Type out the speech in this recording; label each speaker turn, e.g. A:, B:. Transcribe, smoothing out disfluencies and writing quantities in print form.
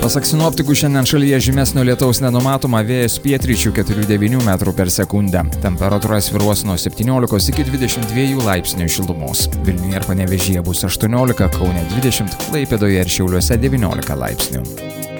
A: Pasak sinoptikų, šiandien šalyje žymesnio lietaus nenumatoma, vėjas pietryčių 4–9 metrų per sekundę. Temperatūra svyruos nuo 17 iki 22 laipsnių šilumos. Vilniuje ir Panevėžyje bus 18, Kaune 20, Klaipėdoje ir Šiauliuose 19 laipsnių.